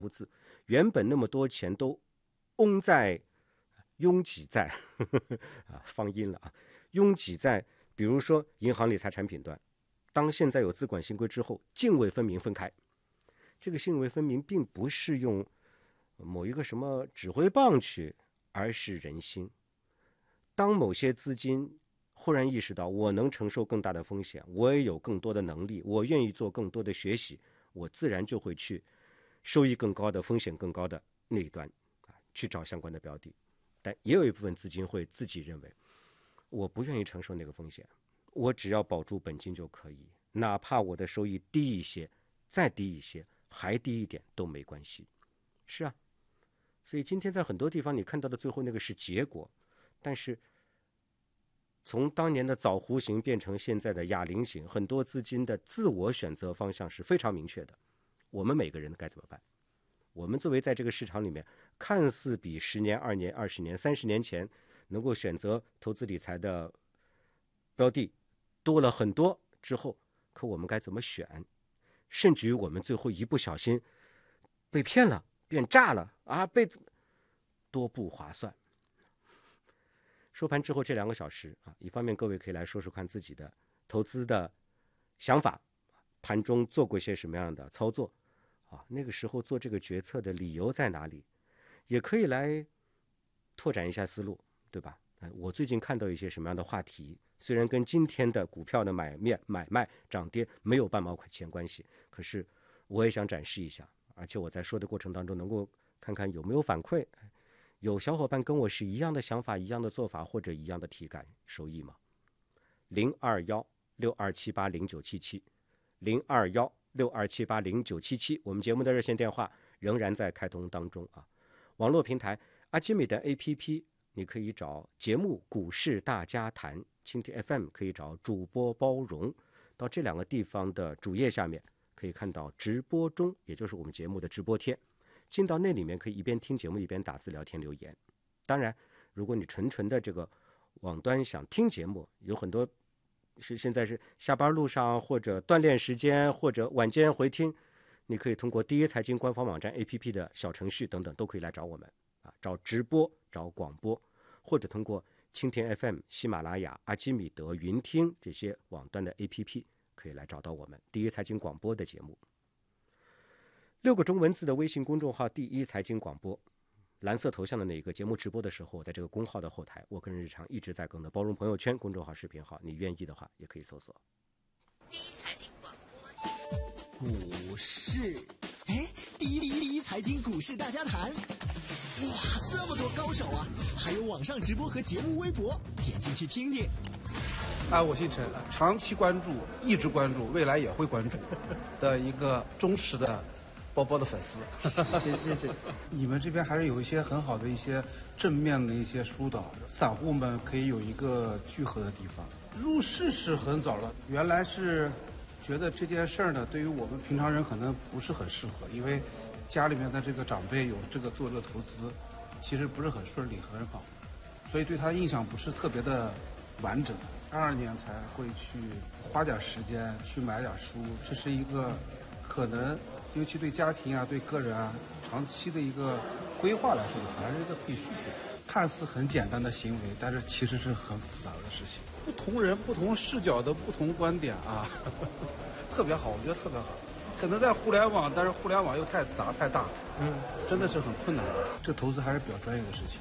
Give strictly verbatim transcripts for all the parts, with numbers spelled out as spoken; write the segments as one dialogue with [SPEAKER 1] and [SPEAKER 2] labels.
[SPEAKER 1] 原本那么多钱都拥在拥挤在呵呵啊放音了啊，拥挤在比如说银行理财产品端。当现在有资管新规之后，泾渭分明分开。这个泾渭分明并不是用某一个什么指挥棒去，而是人心。当某些资金忽然意识到我能承受更大的风险，我也有更多的能力，我愿意做更多的学习，我自然就会去收益更高的、风险更高的那一端去找相关的标的。但也有一部分资金会自己认为，我不愿意承受那个风险，我只要保住本金就可以，哪怕我的收益低一些，再低一些，还低一点都没关系。是啊，所以今天在很多地方你看到的最后那个是结果，但是从当年的枣弧形变成现在的哑铃形，很多资金的自我选择方向是非常明确的。我们每个人该怎么办？我们作为在这个市场里面看似比十年、二年、二十年、三十年前能够选择投资理财的标的多了很多之后，可我们该怎么选？甚至于我们最后一不小心被骗了、变炸了啊，被多不划算。收盘之后这两个小时啊，一方面各位可以来说说看自己的投资的想法，盘中做过些什么样的操作啊？那个时候做这个决策的理由在哪里？也可以来拓展一下思路，对吧？哎，我最近看到一些什么样的话题，虽然跟今天的股票的买面买卖涨跌没有半毛钱关系，可是我也想展示一下，而且我在说的过程当中能够看看有没有反馈。有小伙伴跟我是一样的想法、一样的做法或者一样的体感收益吗？零二幺六二七八零九七七，零二幺六二七八零九七七，我们节目的热线电话仍然在开通当中啊。网络平台阿基米的 A P P， 你可以找节目股市大家谈，蜻蜓 F M 可以找主播包容，到这两个地方的主页下面可以看到直播中，也就是我们节目的直播贴。进到那里面可以一边听节目一边打字聊天留言。当然如果你纯纯的这个网端想听节目，有很多是现在是下班路上或者锻炼时间或者晚间回听，你可以通过第一财经官方网站 A P P 的小程序等等都可以来找我们啊，找直播找广播，或者通过蜻蜓 F M、 喜马拉雅、阿基米德、云听这些网端的 A P P 可以来找到我们第一财经广播的节目。六个中文字的微信公众号第一财经广播，蓝色头像的那一个节目直播的时候，在这个公号的后台，我跟日常一直在更的包容朋友圈公众号视频号，你愿意的话也可以搜索
[SPEAKER 2] 第一财经广播股市。
[SPEAKER 3] 哎，第一第一第一财经股市大家谈，哇，这么多高手啊！还有网上直播和节目微博，点进去听听。
[SPEAKER 4] 啊，我姓陈，长期关注，一直关注，未来也会关注的一个忠实的包包的粉丝。谢谢谢谢。你们这边还是有一些很好的一些正面的一些疏导，散户们可以有一个聚合的地方。入市是很早了，原来是觉得这件事儿呢，对于我们平常人可能不是很适合，因为家里面的这个长辈有这个做这个投资，其实不是很顺利很好，所以对他印象不是特别的完整。二二年才会去花点时间去买点书，这是一个可能尤其对家庭啊对个人啊长期的一个规划来说可能是一个必需品。看似很简单的行为，但是其实是很复杂的事情。不同人不同视角的不同观点啊，呵呵特别好，我觉得特别好。可能在互联网，但是互联网又太杂太大，嗯，真的是很困难。这投资还是比较专业的事情。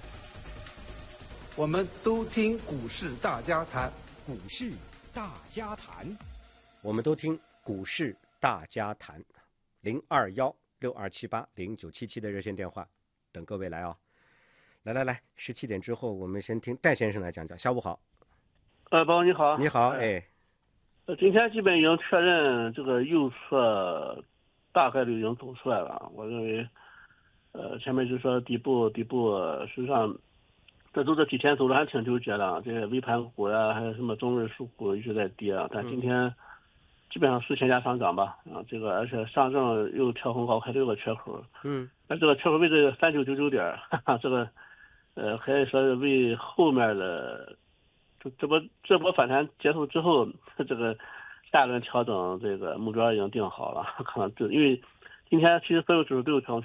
[SPEAKER 4] 我们都听股市大家谈，
[SPEAKER 3] 股市大家谈，
[SPEAKER 1] 我们都听股市大家谈，零二幺六二七八零九七七的热线电话等各位来啊、哦！来来来，十七点之后，我们先听戴先生来讲讲。下午好。
[SPEAKER 5] 呃，包你好。
[SPEAKER 1] 你好，哎。
[SPEAKER 5] 呃，今天基本已经确认这个右侧大概率已经走出来了。我认为，呃，前面就说底部底部，实际上。这都这几天走的还挺纠结的，这些微盘股呀、啊，还有什么中日数股一直在跌啊，但今天基本上四千家上涨吧，啊，这个而且上证又跳红高，开了个缺口，嗯，那这个缺口位置三九九九点，哈哈，这个呃可以说是为后面的这这波这波反弹结束之后，这个下轮调整这个目标已经定好了，可能就因为今天其实所有指数都有调整。